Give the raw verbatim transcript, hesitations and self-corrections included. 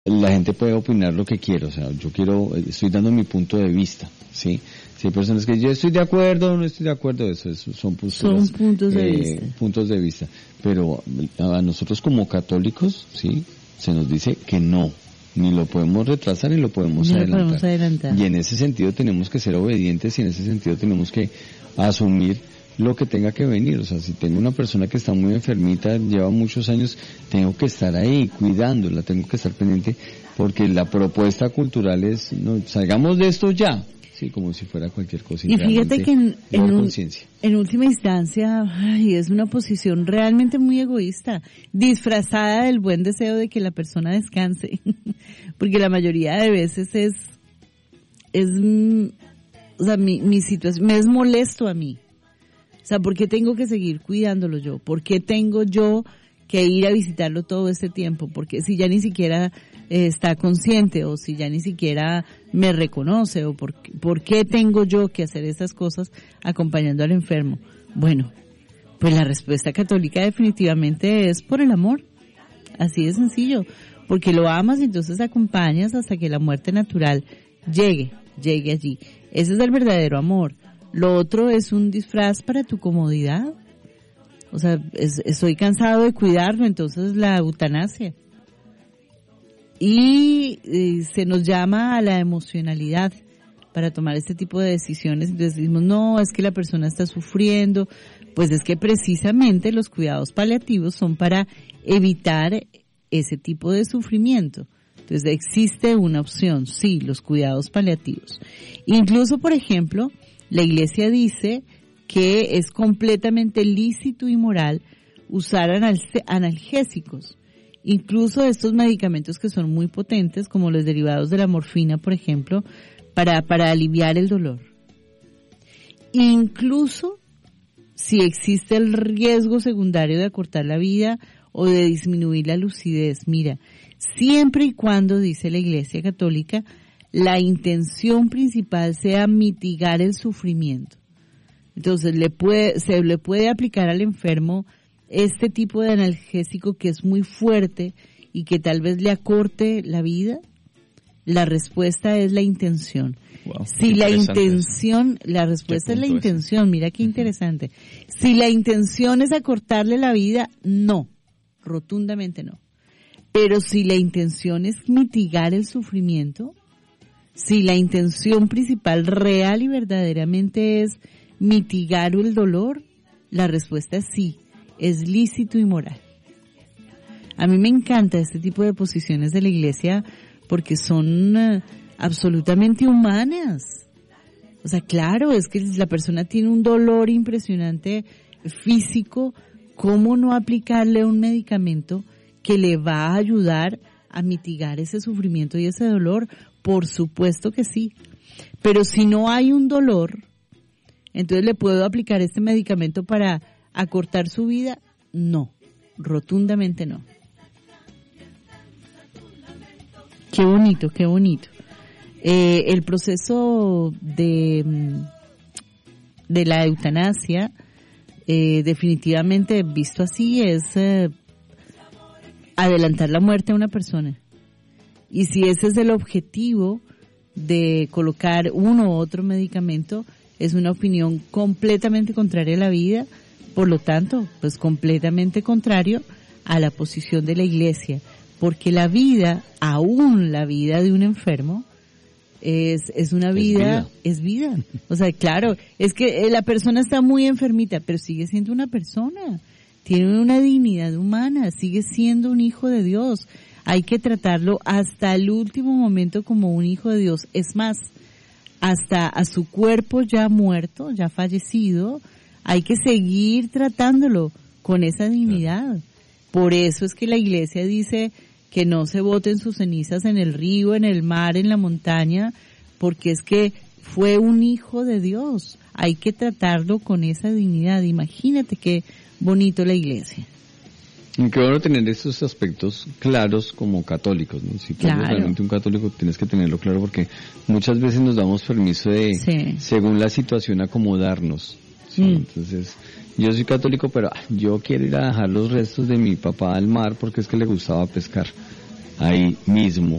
la gente puede opinar lo que quiera, o sea, yo quiero, estoy dando mi punto de vista, ¿sí? Si hay personas que yo estoy de acuerdo o no estoy de acuerdo, eso, eso son posturas, son puntos de eh, vista. puntos de vista, pero a nosotros como católicos, ¿sí? Se nos dice que no, ni lo podemos retrasar ni lo podemos, ni adelantar. Lo podemos adelantar. Y en ese sentido tenemos que ser obedientes y en ese sentido tenemos que asumir lo que tenga que venir. O sea, si tengo una persona que está muy enfermita, lleva muchos años, tengo que estar ahí cuidándola, tengo que estar pendiente, porque la propuesta cultural es, no, salgamos de esto ya. Sí, como si fuera cualquier cosa. Y fíjate que en, en, un, conciencia. en última instancia, ay, es una posición realmente muy egoísta, disfrazada del buen deseo de que la persona descanse, porque la mayoría de veces es, es, o sea, mi, mi situación, me es molesto a mí. O sea, ¿por qué tengo que seguir cuidándolo yo? ¿Por qué tengo yo que ir a visitarlo todo este tiempo? Porque si ya ni siquiera eh, está consciente o si ya ni siquiera me reconoce o por, por qué tengo yo que hacer esas cosas acompañando al enfermo. Bueno, pues la respuesta católica definitivamente es por el amor. Así de sencillo. Porque lo amas y entonces acompañas hasta que la muerte natural llegue, llegue allí. Ese es el verdadero amor. Lo otro es un disfraz para tu comodidad. O sea, es, estoy cansado de cuidarlo, entonces la eutanasia. Y eh, se nos llama a la emocionalidad para tomar este tipo de decisiones. Entonces decimos, no, es que la persona está sufriendo. Pues es que precisamente los cuidados paliativos son para evitar ese tipo de sufrimiento. Entonces existe una opción, sí, los cuidados paliativos. Incluso, por ejemplo, la Iglesia dice que es completamente lícito y moral usar analgésicos, incluso estos medicamentos que son muy potentes, como los derivados de la morfina, por ejemplo, para, para aliviar el dolor. Incluso si existe el riesgo secundario de acortar la vida o de disminuir la lucidez. Mira, siempre y cuando, dice la Iglesia Católica, la intención principal sea mitigar el sufrimiento. Entonces le puede, se le puede aplicar al enfermo este tipo de analgésico que es muy fuerte y que tal vez le acorte la vida. La respuesta es la intención. Wow, si la intención, eso. la respuesta es la intención, es? Mira qué uh-huh. interesante. Si la intención es acortarle la vida, no, rotundamente no. Pero si la intención es mitigar el sufrimiento, si la intención principal real y verdaderamente es mitigar el dolor, la respuesta es sí, es lícito y moral. A mí me encanta este tipo de posiciones de la Iglesia porque son uh, absolutamente humanas. O sea, claro, es que la persona tiene un dolor impresionante físico, ¿cómo no aplicarle un medicamento que le va a ayudar a mitigar ese sufrimiento y ese dolor? Por supuesto que sí. Pero si no hay un dolor, entonces le puedo aplicar este medicamento para acortar su vida. No, rotundamente no. Qué bonito, qué bonito. Eh, el proceso de, de la eutanasia, eh, definitivamente visto así, es eh, adelantar la muerte a una persona. Y si ese es el objetivo de colocar uno u otro medicamento, es una opinión completamente contraria a la vida, por lo tanto, pues completamente contrario a la posición de la Iglesia, porque la vida, aún la vida de un enfermo, es es una vida, es vida. Es vida. O sea, claro, es que la persona está muy enfermita, pero sigue siendo una persona, tiene una dignidad humana, sigue siendo un hijo de Dios. Hay que tratarlo hasta el último momento como un hijo de Dios. Es más, hasta a su cuerpo ya muerto, ya fallecido, hay que seguir tratándolo con esa dignidad. Por eso es que la Iglesia dice que no se boten sus cenizas en el río, en el mar, en la montaña, porque es que fue un hijo de Dios. Hay que tratarlo con esa dignidad. Imagínate qué bonito la Iglesia. Y qué bueno tener estos aspectos claros como católicos, ¿no? Si tú claro. eres realmente un católico, tienes que tenerlo claro porque muchas veces nos damos permiso de, sí. según la situación, acomodarnos. ¿Sí? Mm. Entonces, yo soy católico, pero ah, yo quiero ir a dejar los restos de mi papá al mar porque es que le gustaba pescar ahí mismo.